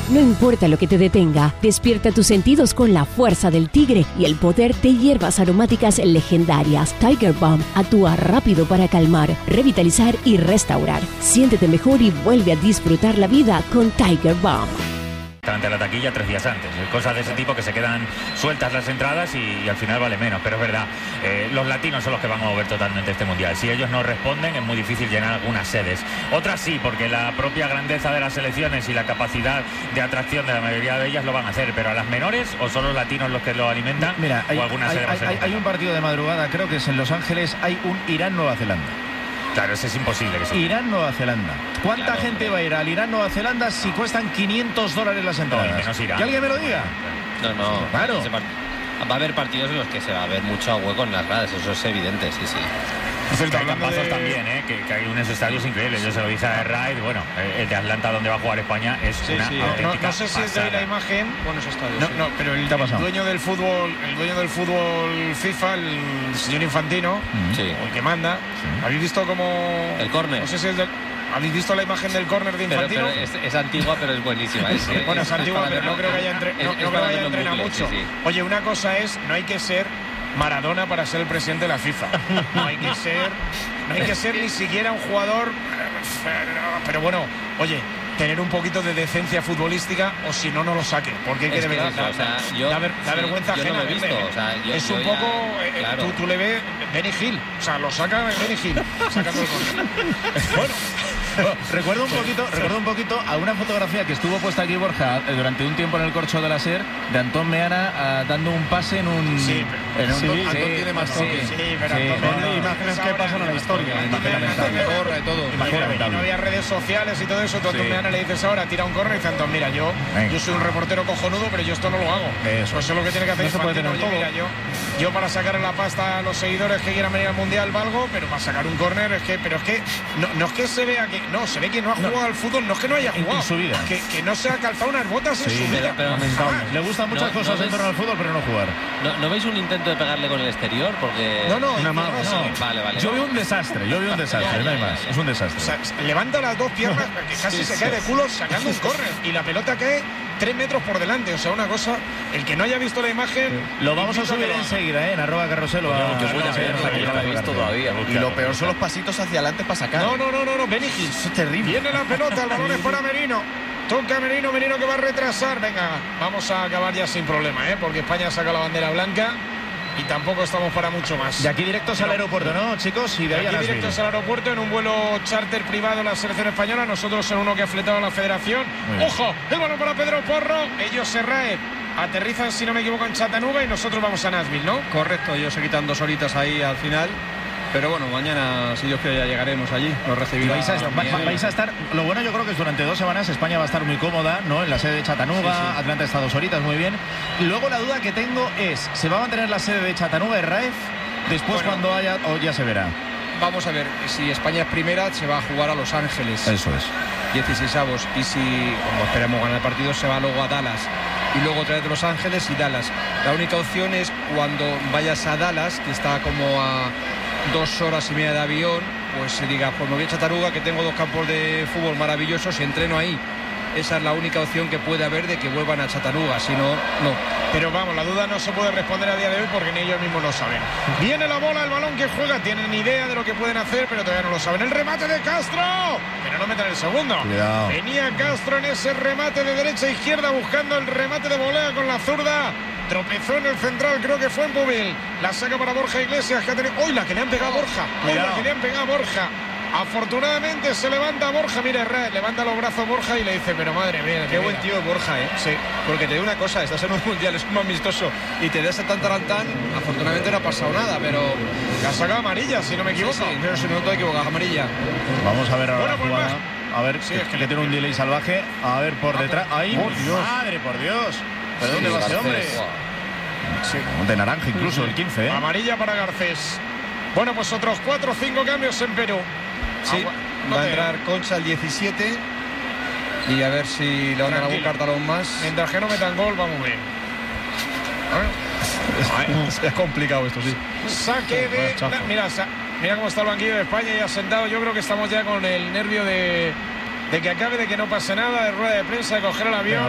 No importa lo que te detenga, despierta tus sentidos con la fuerza del tigre y el poder de hierbas aromáticas legendarias. Tiger Balm actúa rápido para calmar, revitalizar y restaurar. Siéntete mejor y vuelve a disfrutar la vida con Tiger Balm. Ante la taquilla 3 días antes, cosas de ese tipo que se quedan sueltas las entradas y al final vale menos, pero es verdad, los latinos son los que van a mover totalmente este mundial. Si ellos no responden es muy difícil llenar algunas sedes, otras sí, porque la propia grandeza de las selecciones y la capacidad de atracción de la mayoría de ellas lo van a hacer, pero a las menores o son los latinos los que lo alimentan. Mira, o alguna sede va a ser hay un partido de madrugada, creo que es en Los Ángeles, hay un Irán-Nueva Zelanda. Claro, ese es imposible que sea. Irán-Nueva Zelanda. ¿Cuánta gente va a ir al Irán-Nueva Zelanda si cuestan $500 las entradas? No, menos Irán. ¿Que alguien me lo diga? No, claro. Va a haber partidos en los que se va a ver mucho hueco en las gradas, eso es evidente, sí. Que hay campazos también, que hay unos estadios increíbles. Yo se lo dije a Raid, bueno, el de Atlanta donde va a jugar España es una auténtica no sé si es de ahí la imagen. Buenos estadios. No, pero el dueño del fútbol, FIFA, el señor Infantino, el que manda, ¿habéis visto cómo el córner? No sé si es ¿habéis visto la imagen del córner de Infantino? Pero es antigua, pero es buenísima. Bueno, es antigua, pero no creo que haya entrenado mucho. Sí. Oye, una cosa es, no hay que ser Maradona para ser el presidente de la FIFA. No hay que ser ni siquiera un jugador. Pero bueno, oye, tener un poquito de decencia futbolística o si no lo saque. Porque hay que de verdad da vergüenza ajena. No lo he visto, es un poco. Claro. Tú le ves Benny Hill. O sea, lo saca Benny Hill. Sacando el córner. Bueno. Recuerdo un poquito a una fotografía que estuvo puesta aquí, Borja, durante un tiempo en el corcho de la SER, de Antón Meana dando un pase en un... Antón tiene más toque. Imágenes que pasan a la historia. No había redes sociales y todo eso. Tú a Antón Meana le dices ahora, tira un córner y dice Antón, mira, yo soy un reportero cojonudo, pero yo esto no lo hago. Eso es lo que tiene que hacer. No se puede tener todo. Mira, yo para sacar la pasta a los seguidores que quieran venir al Mundial valgo, pero para sacar un córner pero es que no es que se vea que se ve que no ha jugado al fútbol, no es que no haya jugado en su vida, que no se ha calzado unas botas en su vida. Pero le gustan muchas cosas en torno al fútbol, pero no jugar. ¿No veis un intento de pegarle con el exterior? Porque Vale. Yo veo un desastre, no hay más. Es un desastre. O sea, levanta las dos piernas que casi se cae de culo sacando un córner y la pelota cae 3 metros por delante. O sea, una cosa, el que no haya visto la imagen. Lo vamos a subir enseguida, en @carrusel. Y lo peor son los pasitos hacia adelante para sacar. No, Benny Hill. Es terrible. Viene la pelota, el balón es para Merino. Toca Merino que va a retrasar. Venga, vamos a acabar ya sin problema, porque España saca la bandera blanca y tampoco estamos para mucho más. De aquí directos al aeropuerto, ¿no, chicos? Y de ahí aquí directos al aeropuerto en un vuelo charter privado la selección española. Nosotros en uno que ha fletado la federación. ¡Ojo! El balón para Pedro Porro. Ellos aterrizan, si no me equivoco, en Chattanooga y nosotros vamos a Nashville, ¿no? Correcto, ellos se quitan 2 horitas ahí al final. Pero bueno, mañana, si Dios quiere, ya llegaremos allí. Nos recibirán. Vais a estar. Lo bueno, yo creo que durante 2 semanas España va a estar muy cómoda, ¿no? En la sede de Chattanooga. Atlanta está 2 horitas, muy bien. Luego la duda que tengo es: ¿se va a mantener la sede de Chattanooga, Raef? Después, cuando haya, o ya se verá. Vamos a ver, si España es primera, se va a jugar a Los Ángeles. Eso es. 16avos. Y si, como esperamos ganar el partido, se va luego a Dallas. Y luego otra vez de Los Ángeles y Dallas. La única opción es cuando vayas a Dallas, que está como a 2 horas y media de avión, pues se diga, pues me voy a Chattanooga, que tengo 2 campos de fútbol maravillosos y entreno ahí. Esa es la única opción que puede haber de que vuelvan a Chattanooga, si no, no. Pero vamos, la duda no se puede responder a día de hoy porque ni ellos mismos lo saben. Viene la bola, el balón que juega, tienen idea de lo que pueden hacer, pero todavía no lo saben. El remate de Castro, pero no meten el segundo. Cuidado. Venía Castro en ese remate de derecha a izquierda buscando el remate de volea con la zurda. Tropezó en el central, creo que fue en Pubil. La saca para Borja Iglesias, que ha tenido... ¡Uy, la que le han pegado a Borja! ¡Uy, la que le han pegado a Borja! Afortunadamente se levanta Borja, mire, levanta los brazos Borja y le dice, pero madre mía, qué buen tío Borja, Sí. Porque te digo una cosa, estás en un mundial, es un amistoso y te das a tan tarantán, afortunadamente no ha pasado nada, pero que ha sacado amarilla, si no me equivoco. Sí, pero si no te equivocas, amarilla. Vamos a ver ahora la jugada. A ver, es que tiene un delay salvaje. A ver, por detrás. ¡Ay, por Dios! ¡Madre, por Dios! ¿Pero dónde va ese hombre? Sí. De naranja incluso, el 15, Amarilla para Garcés. Bueno, pues otros 4 o 5 cambios en Perú. Sí, va a entrar Concha el 17 y a ver si le van a dar algún cartalón más. Mientras que no metan gol, vamos bien. Es complicado esto, sí. Saque de... Mira cómo está el banquillo de España ya sentado. Yo creo que estamos ya con el nervio de que acabe, de que no pase nada, de rueda de prensa, de coger el avión.